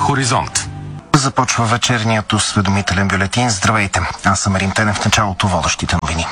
Хоризонт. Започва вечерният осведомителен бюлетин. Здравейте, аз съм Ерим Тенев, в началото водещите новини.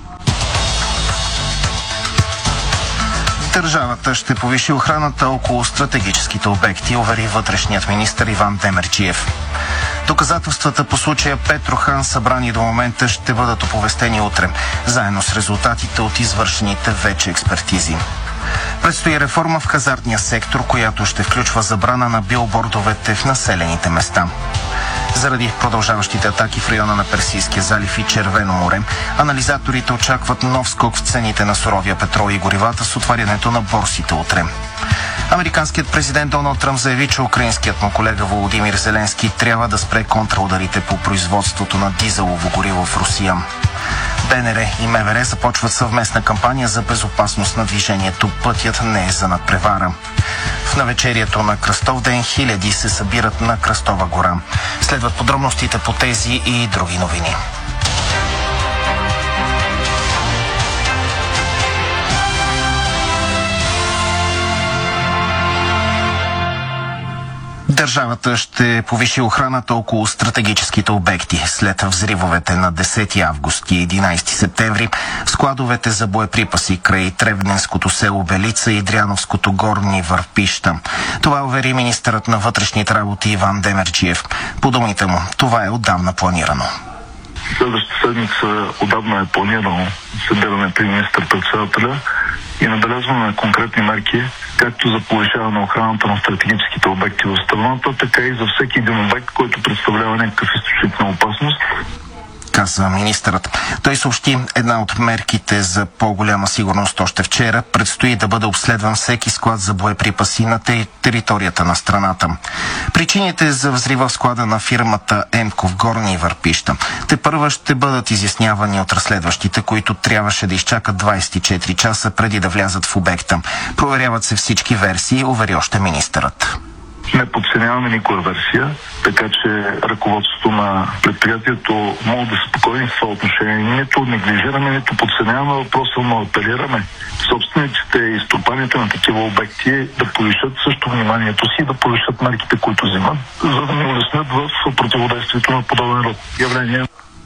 Държавата ще повиши охраната около стратегическите обекти, увери вътрешният министър Иван Демерджиев. Доказателствата по случая Петрохан, събрани до момента, ще бъдат оповестени утре, заедно с резултатите от извършените вече експертизи. Предстои реформа в хазартния сектор, която ще включва забрана на билбордовете в населените места. Заради продължаващите атаки в района на Персийския залив и Червено море, анализаторите очакват нов скок в цените на суровия петрол и горивата с отварянето на борсите утре. Американският президент Доналд Тръмп заяви, че украинският му колега Володимир Зеленски трябва да спре контраударите по производството на дизелово гориво в Русия. БНР и МВР започват съвместна кампания за безопасност на движението. Пътят не е за надпревара. В навечерието на Кръстов ден хиляди се събират на Кръстова гора. Следват подробностите по тези и други новини. Държавата ще повиши охраната около стратегическите обекти след взривовете на 10 август и 11 септември в складовете за боеприпаси край Тревненското село Белица и Дряновското горни Върпища. Това увери министърът на вътрешните работи Иван Демерджиев. По думите му, това е отдавна планирано. Следващата седмица отдавна е планирано събиране при министър-председателя и набелязване на конкретни мерки, както за повишаване на охраната на стратегическите обекти в страната, така и за всеки един обект, който представлява някакъв източник на опасност, каза министърът. Той съобщи една от мерките за по-голяма сигурност още вчера. Предстои да бъде обследван всеки склад за боеприпаси на територията на страната. Причините за взрива в склада на фирмата Емко в Горни Върпища тепърва ще бъдат изяснявани от разследващите, които трябваше да изчакат 24 часа преди да влязат в обекта. Проверяват се всички версии, увери още министърът. Не подценяваме никоя версия, така че ръководството на предприятието могат да са спокойни в това отношение. Нито неглижираме, нито подценяваме въпроса, но апелираме собствениците и стопаните на такива обекти да повишат също вниманието си и да повишат мерките, които взимат, за да не улеснят в противодействието на подобен род явления.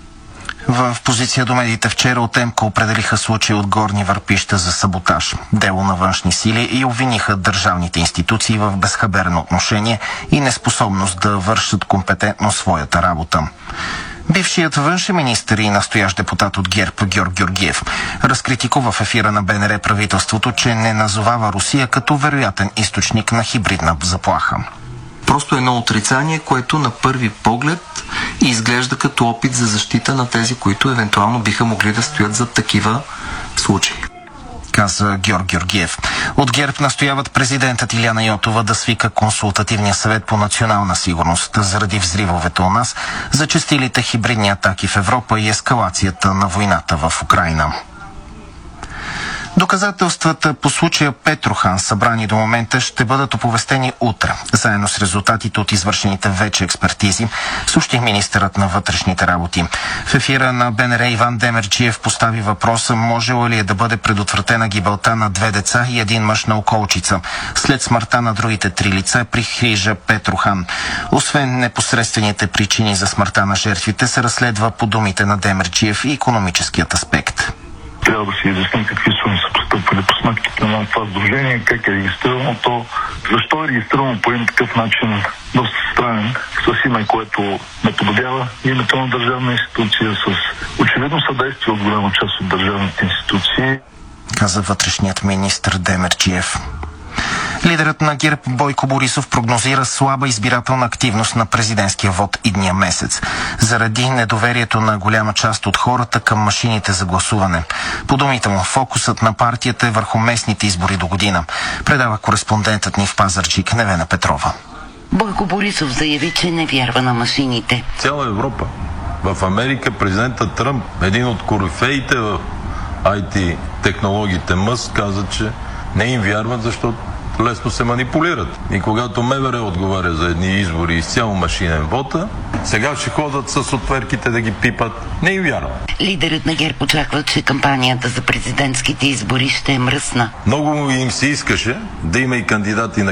В позиция до медиите вчера от Емко определиха случай от Горни Върпища за саботаж, дело на външни сили и обвиниха държавните институции в безхаберно отношение и неспособност да вършат компетентно своята работа. Бившият външен министър и настоящ депутат от ГЕРБ Георг Георгиев разкритикува в ефира на БНР правителството, че не назовава Русия като вероятен източник на хибридна заплаха. Просто едно отрицание, което на първи поглед изглежда като опит за защита на тези, които евентуално биха могли да стоят за такива случаи, каза Георг Георгиев. От ГЕРБ настояват президентът Илияна Йотова да свика консултативния съвет по национална сигурност заради взривовете у нас, зачестилите хибридни атаки в Европа и ескалацията на войната в Украйна. Доказателствата по случая Петрохан, събрани до момента, ще бъдат оповестени утре, заедно с резултатите от извършените вече експертизи, съобщи министърът на вътрешните работи. В ефира на БНР Иван Демерджиев постави въпроса, можело ли е да бъде предотвратена гибелта на 2 деца и 1 мъж на Околчица, след смъртта на другите 3 лица при хрижа Петрохан. Освен непосредствените причини за смъртта на жертвите, се разследва по думите на Демерджиев и икономическият аспект. Трябва да се изясни какви суми са постъпвали по сметките на това сдружение, как е регистрирано то, защо е регистрирано по един такъв начин, доста странен, с име, което наподобява името на държавна институция, с очевидно съдействие от голяма част от държавните институции, каза вътрешният министър Демерджиев. Лидерът на ГЕРБ Бойко Борисов прогнозира слаба избирателна активност на президентския вод идния месец, заради недоверието на голяма част от хората към машините за гласуване. По думите му, фокусът на партията е върху местните избори до година, предава кореспондентът ни в Пазарджик Невена Петрова. Бойко Борисов заяви, че не вярва на машините. Цяла Европа. В Америка президентът Тръмп, един от корифеите в IT технологиите Мъск, каза, че не им вярват, защото лесно се манипулират. И когато МВР отговаря за едни избори изцяло машинен вота, сега ще ходят с отверките да ги пипат. Не им вярвам. Лидерът на ГЕРБ очаква, че кампанията за президентските избори ще е мръсна. Много им се искаше да има и кандидати на ГЕРБ.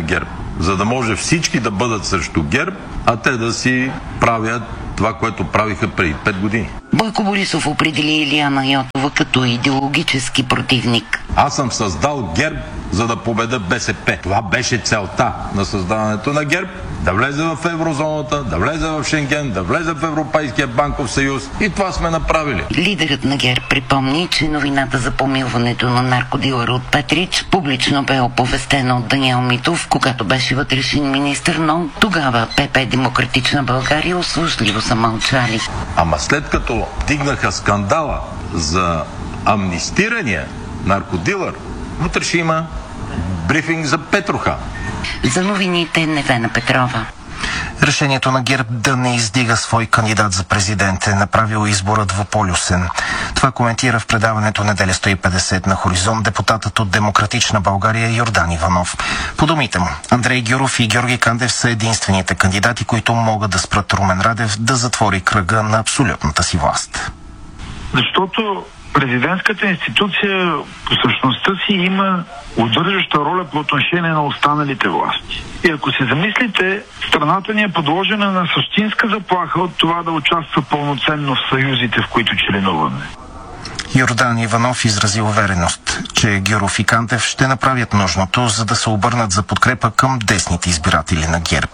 за да може всички да бъдат срещу ГЕРБ, а те да си правят това, което правиха преди 5 години. Бойко Борисов определи Илияна Йотова като идеологически противник. Аз съм създал ГЕРБ, за да победа БСП. Това беше целта на създаването на ГЕРБ. Да влезе в еврозоната, да влезе в Шенген, да влезе в Европейския банков съюз. И това сме направили. Лидерът на ГЕРБ припомни, че новината за помилването на наркодилъра от Петрич публично бе оповестена от Даниел Митов, когато беше вътрешен министър, но тогава ПП Демократична България услужливо са мълчали. Ама след като дигнаха скандала за амнистирания наркодилър, утре ще има брифинг за Петрохан. За новините Невена Петрова. Решението на ГЕРБ да не издига свой кандидат за президент е направил избора двуполюсен. Това коментира в предаването Неделя 150 на Хоризонт депутатът от Демократична България Йордан Иванов. По думите му, Андрей Гюров и Георги Кандев са единствените кандидати, които могат да спрат Румен Радев да затвори кръга на абсолютната си власт. Защото президентската институция по същността си има удържаща роля по отношение на останалите власти. И ако се замислите, страната ни е подложена на същинска заплаха от това да участва пълноценно в съюзите, в които членуваме. Йордан Иванов изрази увереност, че Гюров и Кандев ще направят нужното, за да се обърнат за подкрепа към десните избиратели на ГЕРБ.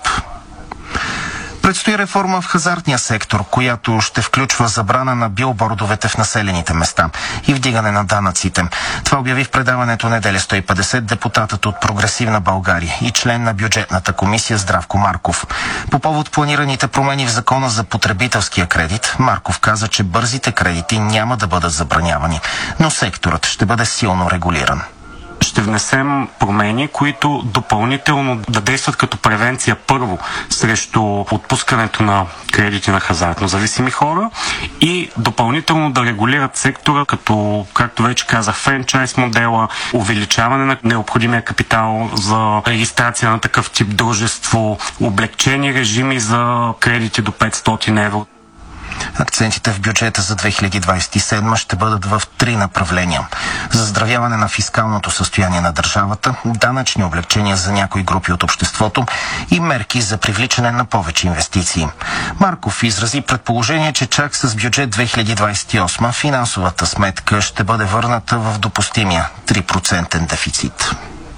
Предстои реформа в хазартния сектор, която ще включва забрана на билбордовете в населените места и вдигане на данъците. Това обяви в предаването Неделя 150 депутатът от Прогресивна България и член на бюджетната комисия Здравко Марков. По повод планираните промени в закона за потребителския кредит, Марков каза, че бързите кредити няма да бъдат забранявани, но секторът ще бъде силно регулиран. Ще внесем промени, които допълнително да действат като превенция първо срещу отпускането на кредити на хазартно зависими хора и допълнително да регулират сектора, като, както вече казах, франчайз модела, увеличаване на необходимия капитал за регистрация на такъв тип дружество, облекчени режими за кредити до 500 евро. Акцентите в бюджета за 2027 ще бъдат в 3 направления. Заздравяване на фискалното състояние на държавата, данъчни облекчения за някои групи от обществото и мерки за привличане на повече инвестиции. Марков изрази предположение, че чак с бюджет 2028 финансовата сметка ще бъде върната в допустимия 3% дефицит.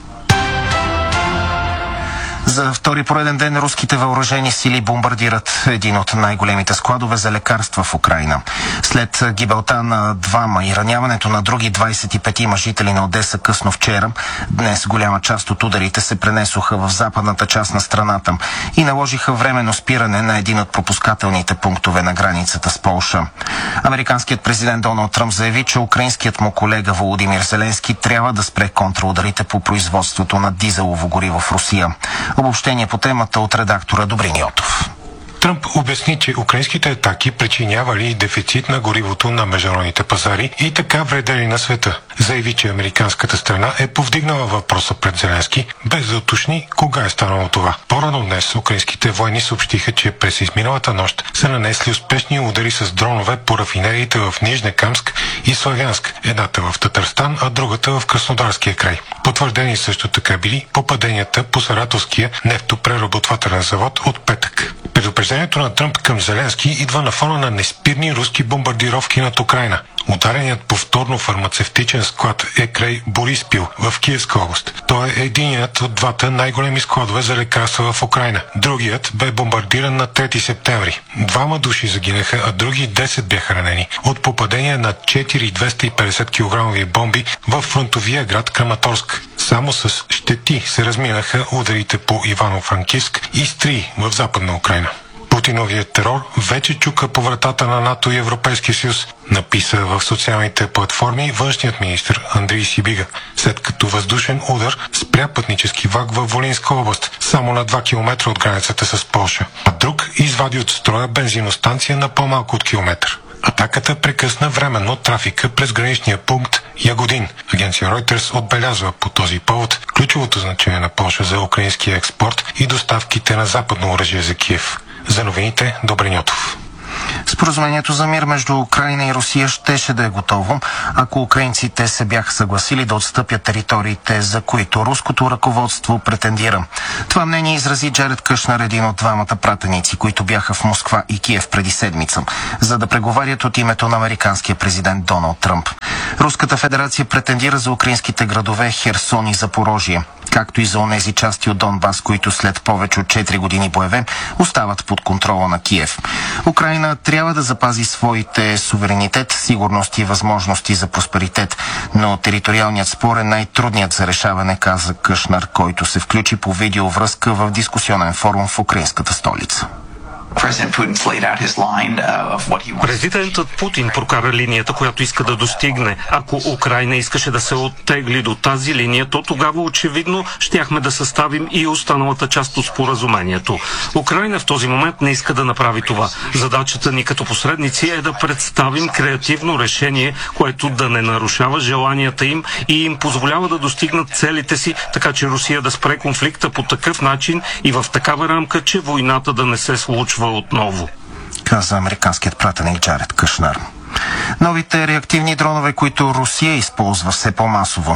За втори пореден ден руските въоръжени сили бомбардират един от най-големите складове за лекарства в Украйна. След гибелта на двама и раняването на други 25 жители на Одеса късно вчера, днес голяма част от ударите се пренесоха в западната част на страната и наложиха временно спиране на един от пропускателните пунктове на границата с Полша. Американският президент Доналд Тръмп заяви, че украинският му колега Володимир Зеленски трябва да спре контраударите по производството на дизелово гориво в Русия. Обобщение по темата от редактора Добрин Йотов. Тръмп обясни, че украинските атаки причинявали дефицит на горивото на международните пазари и така вредели на света. Заяви, че американската страна е повдигнала въпроса пред Зеленски, без да уточни кога е станало това. По-рано днес украинските военни съобщиха, че през изминалата нощ са нанесли успешни удари с дронове по рафинериите в Нижнекамск и Славянск, едната в Татарстан, а другата в Краснодарския край. Потвърдени също така били попаденията по Саратовския нефтопреработвателен завод от петък. Предупреждението на Тръмп към Зеленски идва на фона на неспирни руски бомбардировки над Украйна. Удареният повторно фармацевтичен склад е край Бориспил в Киевска област. Той е единият от двата най-големи складове за лекарства в Украйна. Другият бе бомбардиран на 3 септември. 2 души загинаха, а други 10 бяха ранени от попадение на 4 250 кг бомби в фронтовия град Краматорск. Само с щети се разминаха ударите по Ивано-Франкивск и Стрий в Западна Украйна. Путиновият терор вече чука по вратата на НАТО и Европейския съюз, написа в социалните платформи външният министр Андрей Сибига, след като въздушен удар спря пътнически влак във Волинска област, само на 2 км от границата с Полша, а друг извади от строя бензиностанция на по-малко от километър. Атаката прекъсна временно трафика през граничния пункт Ягодин. Агенция Reuters отбелязва по този повод ключовото значение на Полша за украинския експорт и доставките на западно оръжие за Киев. За новините, Добрин Йотов. Споразумението за мир между Украина и Русия щеше да е готово, ако украинците се бяха съгласили да отстъпят териториите, за които руското ръководство претендира. Това мнение изрази Джаред Кушнер, един от двамата пратеници, които бяха в Москва и Киев преди седмица, за да преговарят от името на американския президент Доналд Тръмп. Руската федерация претендира за украинските градове Херсон и Запорожие, както и за онези части от Донбас, които след повече от 4 години боеве остават под контрола на Киев. Украина трябва да запази своите суверенитет, сигурност и възможности за просперитет, но териториалният спор е най-трудният за решаване, каза Кушнер, който се включи по видеовръзка в дискусионен форум в украинската столица. Президентът Путин прокара линията, която иска да достигне. Ако Украина искаше да се оттегли до тази линия, то тогава очевидно щяхме да съставим и останалата част от споразумението. Украина в този момент не иска да направи това. Задачата ни като посредници е да представим креативно решение, което да не нарушава желанията им и им позволява да достигнат целите си, така че Русия да спре конфликта по такъв начин и в такава рамка, че войната да не се случва отново, каза американският пратеник Джаред Кушнер. Новите реактивни дронове, които Русия използва все по-масово,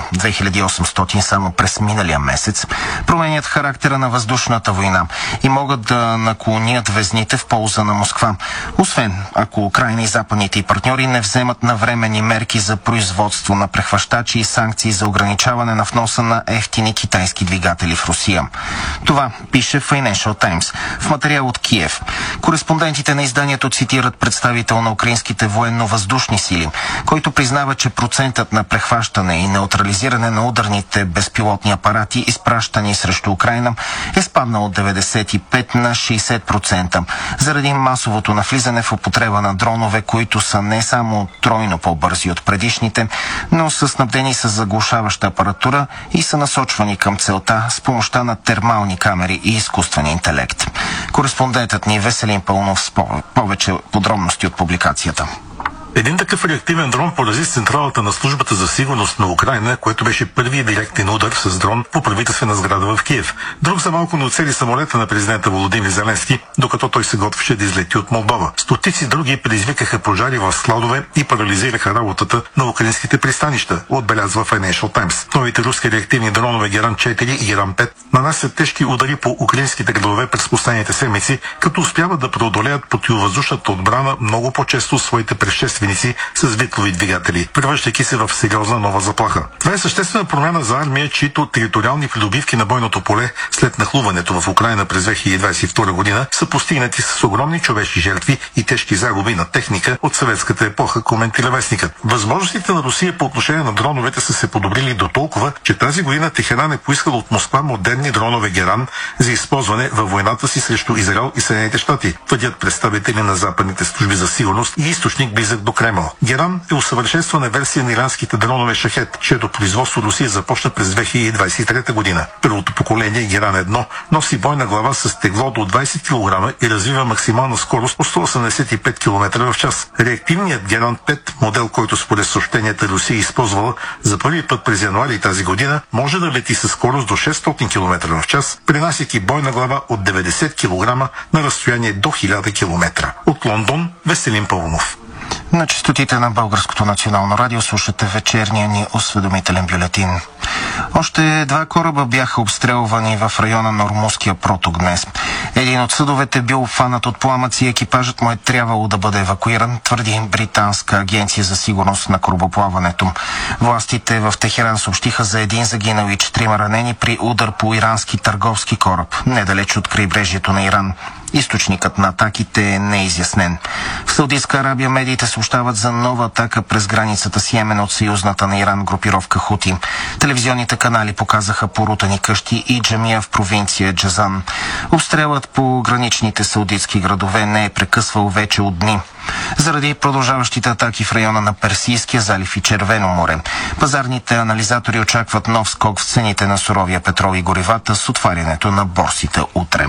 2800 само през миналия месец, променят характера на въздушната война и могат да наклонят везните в полза на Москва. Освен ако Украина и западните й партньори не вземат навременни мерки за производство на прехващачи и санкции за ограничаване на вноса на евтини китайски двигатели в Русия. Това пише Financial Times в материал от Киев. Кореспондентите на изданието цитират представител на украинските военно-въздушни сили, който признава, че процентът на прехващане и неутрализиране на ударните безпилотни апарати, изпращани срещу Украина, е спаднал от 95 на 60%, заради масовото навлизане в употреба на дронове, които са не само тройно по-бързи от предишните, но са снабдени с заглушаваща апаратура и са насочвани към целта с помощта на термални камери и изкуствен интелект. Кореспондентът ни Веселин Пълнов с повече подробности от публикацията. Един такъв реактивен дрон порази централата на службата за сигурност на Украина, което беше първият директен удар с дрон по правителствена сграда в Киев. Друг за малко не оцели самолета на президента Володимир Зеленски, докато той се готвеше да излети от Молдова. Стотици други предизвикаха пожари в складове и парализираха работата на украинските пристанища, отбелязва Financial Times. Новите руски реактивни дронове Геран 4 и Геран 5 нанасят тежки удари по украинските градове през последните седмици, като успяват да преодолеят противовъздушната отбрана много по-често своите предшественици с ветлови двигатели, превръщайки се в сериозна нова заплаха. Това е съществена промяна за армия, чието териториални придобивки на бойното поле след нахлуването в Украина през 2022 година са постигнати с огромни човешки жертви и тежки загуби на техника от съветската епоха, коментира вестникът. Възможностите на Русия по отношение на дроновете са се подобрили до толкова, че тази година Техеран е поискал от Москва модерни дронове Геран за използване във войната си срещу Израел и Съединените щати, твърдят представители на западните служби за сигурност и източник близък до Кремъл. Геран е усъвършенствана версия на иранските дронове Шахет, чието производство Русия започна през 2023 година. Първото поколение Геран 1 носи бойна глава с тегло до 20 кг и развива максимална скорост от 185 км в час. Реактивният Геран 5, модел, който според съобщенията Русия използвала за първи път през януари тази година, може да лети със скорост до 600 км в час, принасяйки бойна глава от 90 кг на разстояние до 1000 км. От Лондон, Веселин Пълнов. На честотите на Българското национално радио слушате вечерния ни осведомителен бюлетин. Още 2 кораба бяха обстрелвани в района на Ормузския проток днес. Един от съдовете бил обхванат от пламъци и екипажът му е трябвало да бъде евакуиран, твърди британска агенция за сигурност на корабоплаването. Властите в Техеран съобщиха за 1 загинал и 4 ранени при удар по ирански търговски кораб, недалеч от крайбрежието на Иран. Източникът на атаките е неизяснен. В Саудитска Арабия медиите съобщават за нова атака през границата с Йемен от съюзната на Иран групировка Хути. Телевизионните канали показаха порутани къщи и джамия в провинция Джазан. Обстрелът по граничните саудитски градове не е прекъсвал вече от дни. Заради продължаващите атаки в района на Персийския залив и Червено море, пазарните анализатори очакват нов скок в цените на суровия петрол и горивата с отварянето на борсите утре.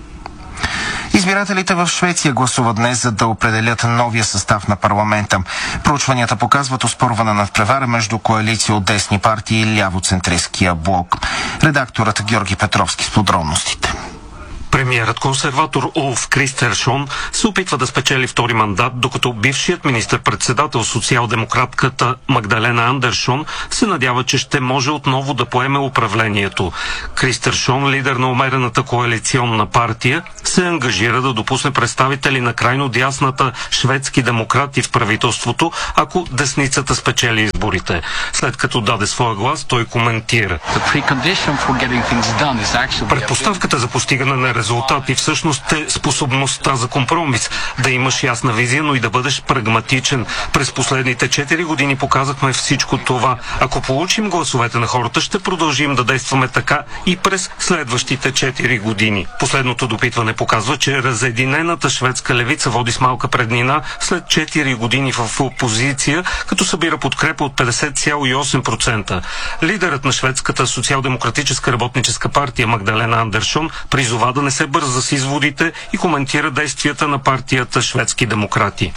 Избирателите в Швеция гласуват днес, за да определят новия състав на парламента. Проучванията показват оспорвана надпревара между коалиция от десни партии и ляво-центристския блок. Редакторът Георги Петровски с подробностите. Премиерът консерватор Улф Кристершон се опитва да спечели втори мандат, докато бившият министър-председател социал-демократката Магдалена Андершон се надява, че ще може отново да поеме управлението. Кристершон, лидер на умерената коалиционна партия, се ангажира да допусне представители на крайно дясната шведски демократи в правителството, ако десницата спечели изборите. След като даде своя глас, той коментира: предпоставката за постигане на резултати всъщност е способността за компромис, да имаш ясна визия, но и да бъдеш прагматичен. През последните 4 години показахме всичко това. Ако получим гласовете на хората, ще продължим да действаме така и през следващите 4 години. Последното допитване показва, че разединената шведска левица води с малка преднина след 4 години в опозиция, като събира подкрепа от 50,8%. Лидерът на шведската социал-демократическа работническа партия Магдалена Андершон призова да не се бърза с изводите и коментира действията на партията Шведски демократи.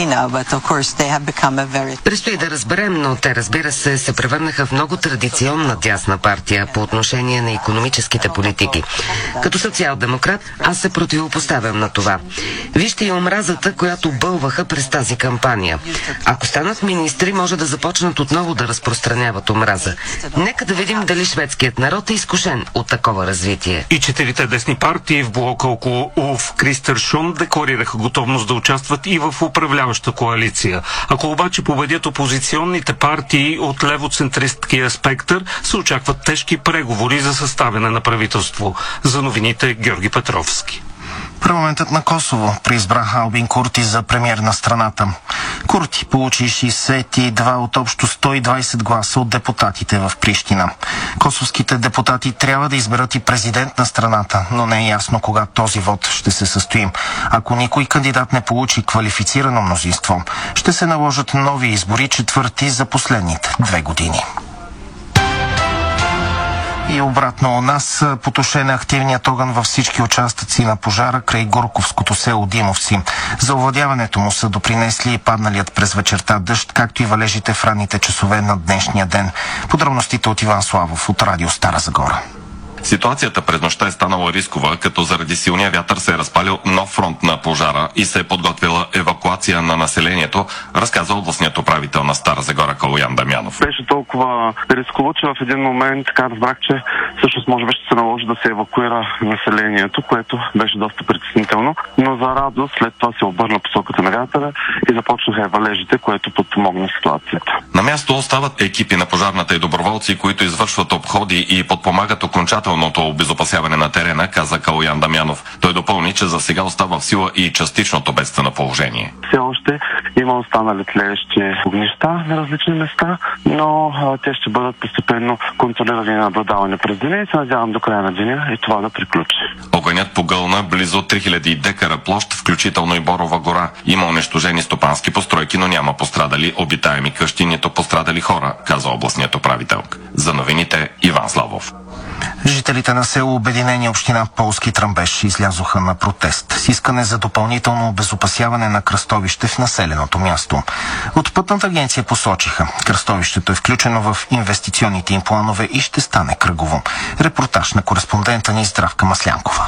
Предстои да разберем, но те, разбира се превърнаха в много традиционна дясна партия по отношение на икономическите политики. Като социал-демократ аз се противопоставям на това. Вижте и омразата, която бълваха през тази кампания. Ако станат министри, може да започнат отново да разпространяват омраза. Нека да видим дали шведският народ е изкушен от такова развитие. И 4 десни партии в блока около Улф Кристершон декларираха готовност да участват и в управляваща коалиция. Ако обаче победят опозиционните партии от левоцентристския спектър, се очакват тежки преговори за съставяне на правителство. За новините Георги Петровски. Парламентът на Косово преизбра Албин Курти за премиер на страната. Курти получи 62 от общо 120 гласа от депутатите в Прищина. Косовските депутати трябва да изберат и президент на страната, но не е ясно кога този вод ще се състои. Ако никой кандидат не получи квалифицирано мнозинство, ще се наложат нови избори, четвърти за последните 2 години. И обратно у нас потушен е активният огън във всички участъци на пожара край Горковското село Димовци. За овладяването му са допринесли и падналият през вечерта дъжд, както и валежите в ранните часове на днешния ден. Подробностите от Иван Славов от Радио Стара Загора. Ситуацията през нощта е станала рискова, като заради силния вятър се е разпалил нов фронт на пожара и се е подготвила евакуация на населението, разказа областният управител на Стара Загора Калоян Дамянов. Беше толкова рисково, че в един момент така разбрах, че всъщност може би ще се наложи да се евакуира населението, което беше доста притеснително, но за радост след това се обърна посоката на вятъра и започнаха валежите, което подпомогна ситуацията. На място остават екипи на пожарната и доброволци, които извършват обходи и подпомагат окончателното обезопасяване на терена, каза Калоян Дамянов. Той допълни, че за сега остава в сила и частичното бедствено положение. Все още има останали тлеещи огнища на различни места, но те ще бъдат постепенно контролирани и наблюдавани през деня и се надявам до края на деня и това да приключи. Огънят погълна близо 3000 декара площ, включително и Борова гора. Има унищожени стопански постройки, но няма пострадали обитаеми къщи, нито пострадали хора, каза областният управител. За новините Иван Славов. Жителите на село Обединение, община Полски Тръмбеш, излязоха на протест с искане за допълнително обезопасяване на кръстовище в населеното място. От Пътната агенция посочиха, кръстовището е включено в инвестиционните им планове и ще стане кръгово. Репортаж на кореспондента ни Здравка Маслянкова.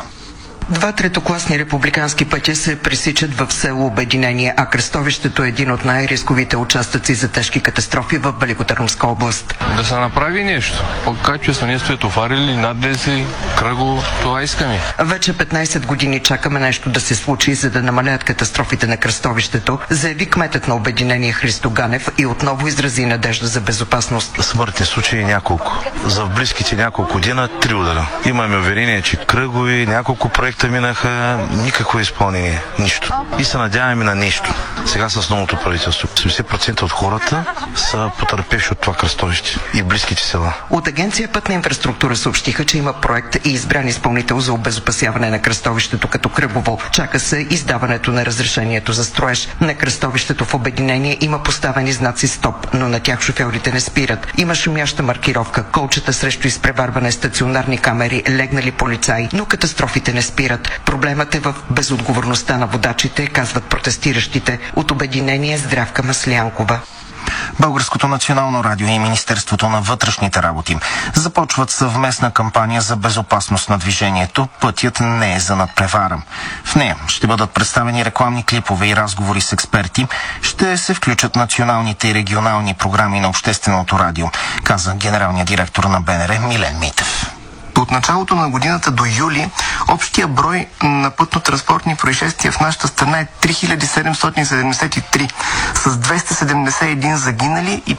2 третокласни републикански пътя се пресичат в село Обединение, а кръстовището е един от най-рисковите участъци за тежки катастрофи в Великотърновска област. Да се направи нещо. По-качествено светофари или надлези, кръго, това искаме. Вече 15 години чакаме нещо да се случи, за да намалят катастрофите на кръстовището, заяви кметът на Обединение Христо Ганев и отново изрази надежда за безопасност. Смъртни случаи няколко. За близките няколко дена 3 удара. Имаме уверение, че кръгови, няколко проекта минаха, никакво изпълнение, нищо. И се надяваме на нещо. Сега с новото правителство. 80% от хората са потърпевши от това кръстовище и близките села. От Агенция Пътна инфраструктура съобщиха, че има проект и избран изпълнител за обезопасяване на кръстовището като кръгово. Чака се издаването на разрешението за строеж. На кръстовището в Обединение има поставени знаци стоп, но на тях шофьорите не спират. Има шумяща маркировка, колчета срещу изпреварване, стационарни камери, легнали полицаи, но катастрофите не спират. Проблемът е в безотговорността на водачите, казват протестиращите. От Обединение Здравка Маслянкова. Българското национално радио и Министерството на вътрешните работи започват съвместна кампания за безопасност на движението "Пътят не е за надпревара". В нея ще бъдат представени рекламни клипове и разговори с експерти. Ще се включат националните и регионални програми на общественото радио, каза генералният директор на БНР Милен Митев. От началото на годината до юли общия брой на пътно-транспортни происшествия в нашата страна е 3773 с 271 загинали и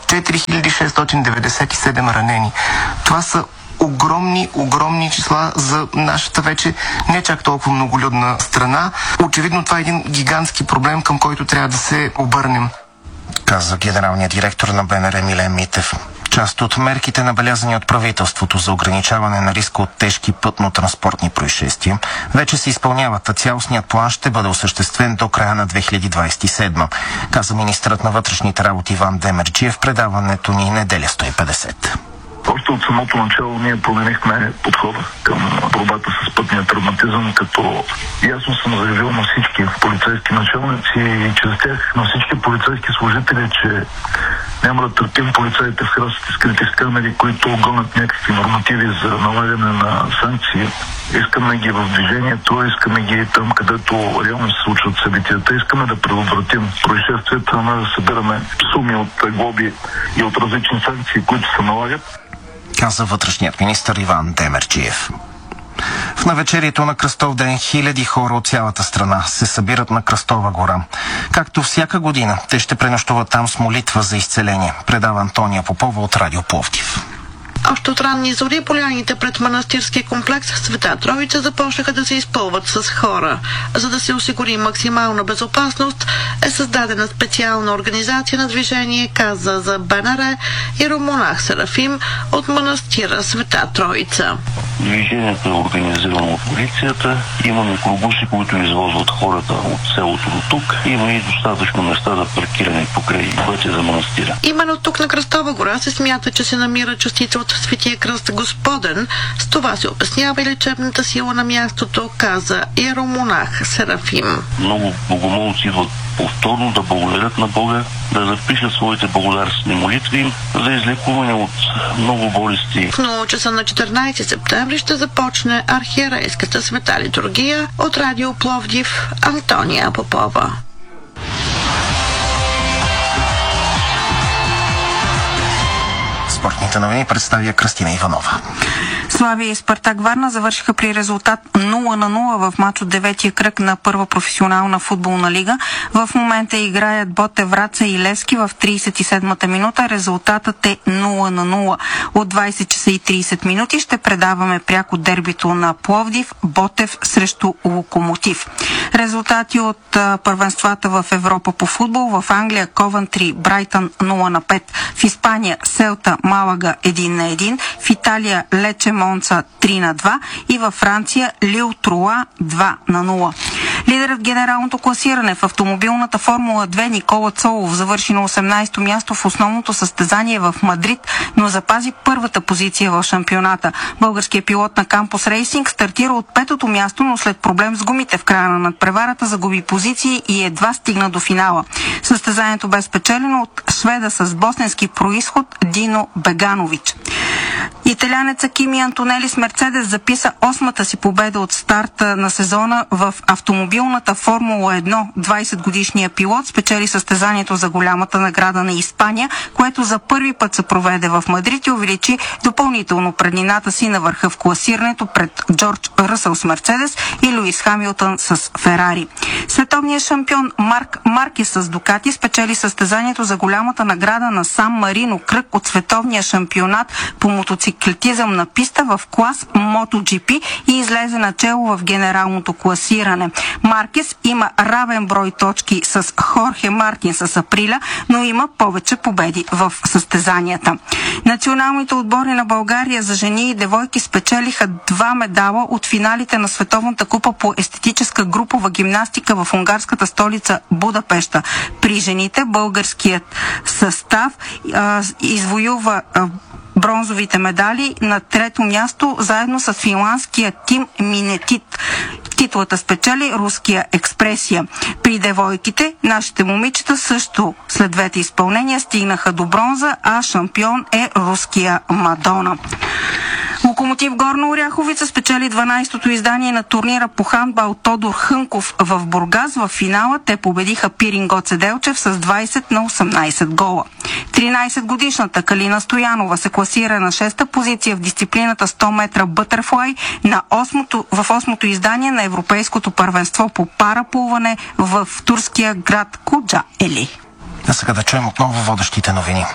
4697 ранени. Това са огромни числа за нашата вече не чак толкова многолюдна страна. Очевидно това е един гигантски проблем, към който трябва да се обърнем, каза генералният директор на БНР Милен Митев. Част от мерките, набелязани от правителството за ограничаване на риска от тежки пътно-транспортни происшествия, вече се изпълняват, а цялостният план ще бъде осъществен до края на 2027, каза министърът на вътрешните работи Иван Демерджиев в предаването ни Неделя 150. Още от самото начало ние променихме подхода към борбата с пътния травматизъм, като ясно съм заявил на всички полицейски началници и чрез тях на всички полицейски служители, че няма да търпим полицаите в храстите скрити с камери, които гонят някакви нормативи за налагане на санкции. Искаме ги в движението, искаме ги там, където реално се случват събитията. Искаме да предотвратим происшествията, а да събираме суми от глоби и от различни санкции, които се налагат, каза вътрешният министър Иван Демерджиев. В навечерието на Кръстов ден хиляди хора от цялата страна се събират на Кръстова гора. Както всяка година, те ще пренощуват там с молитва за изцеление, предава Антония Попова от Радио Пловдив. Още от ранни зори поляните пред манастирския комплекс Света Троица започнаха да се изпълват с хора. За да се осигури максимална безопасност, е създадена специална организация на движение, каза за БНР иеромонах Серафим от манастира Света Троица. Движението е организирано от полицията. Има микробуси, които извозват хората от селото до тук. Има и достатъчно места за паркиране покрай пътя за манастира. Именно тук на Кръстова гора се смята, че се намира частица от Светия кръст Господен. С това се обяснява и лечебната сила на мястото, каза иеромонах Серафим. Много богомолци идват повторно да благодарят на Бога, да запишат своите благодарствени молитви за излекуване от много болести. В 0 часа на 14 септември ще започне архиерейската света литургия. От Радио Пловдив Антония Попова. Спортните новини представя Кръстина Иванова. Славия и Спартак Варна завършиха при резултат 0-0 в мач от 9-я кръг на първа професионална футболна лига. В момента играят Ботев Враца и Левски в 37-та минута. Резултатът е 0-0. От 20 часа и 30 минути ще предаваме пряко дербито на Пловдив, Ботев срещу Локомотив. Резултати от първенствата в Европа по футбол: в Англия Ковентри Брайтън 0-5, в Испания Селта Малага 1-1, в Италия Лече Монца 3-2 и във Франция Лил Труа 2-0. Лидерът генералното класиране в автомобилната Формула 2 Никола Цолов завърши на 18-то място в основното състезание в Мадрид, но запази първата позиция в шампионата. Българският пилот на Кампус Рейсинг стартира от 5-то място, но след проблем с гумите в края на надпреварата загуби позиции и едва стигна до финала. Състезанието бе спечелено от шведа с босненски происход Дино Беганович. Италянеца Кими Антонели с Мерцедес записа 8-та си победа от старта на сезона в автомобилната Формула 1. 20-годишният пилот спечели състезанието за голямата награда на Испания, което за първи път се проведе в Мадрид и увеличи допълнително преднината си на върха в класирането пред Джордж Ръсъл с Мерцедес и Луис Хамилтън с Ферари. Световният шампион Марк Маркес с Дукати спечели състезанието за голямата награда на Сан Марино, кръг от световния шампионат по мотоциклетизъм на писта в клас MotoGP и излезе начело в генералното класиране. Маркес има равен брой точки с Хорхе Мартин с Априля, но има повече победи в състезанията. Националните отбори на България за жени и девойки спечелиха 2 медала от финалите на Световната купа по естетическа групова гимнастика в унгарската столица Будапеща. При жените българският състав извоюва бронзовите медали на 3-то място заедно с финландския Тим Титлата спечели руския Експресия. При девойките нашите момичета също след двете изпълнения стигнаха до бронза, а шампион е руския Мадона. Локомотив Горна Оряховица спечели 12-то издание на турнира по хандбал Тодор Хънков в Бургас. В финала те победиха Пирин Гоце Делчев с 20-18 гола. 13-годишната Калина Стоянова се класира на 6-та позиция в дисциплината 100 метра бътърфлай в 8-то издание на Европейското първенство по параплуване в турския град Коджа-Ели. А сега да чуем отново водещите новини.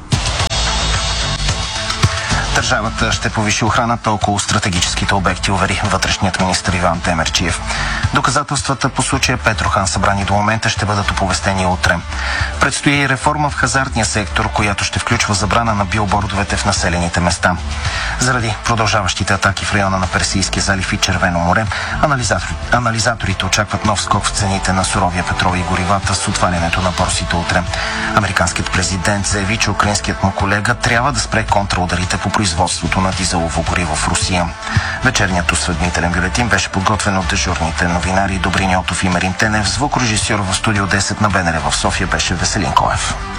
Държавата ще повиши охраната около стратегическите обекти, увери вътрешният министър Иван Демерджиев. Доказателствата по случая Петрохан, събрани до момента, ще бъдат оповестени утре. Предстои реформа в хазартния сектор, която ще включва забрана на билбордовете в населените места. Заради продължаващите атаки в района на Персийския залив и Червено море, анализаторите очакват нов скок в цените на суровия петрол и горивата с отварянето на борсите утре. Американският президент заяви, че украинският му колега трябва да спре контраударите по производството на дизелово гориво в Русия. Вечерният осведомителен бюлетин беше подготвен от дежурните новинари Добрин Йотов и Мерин Тенев. Звукорежисьор в студио 10 на БНР в София беше Веселин Коев.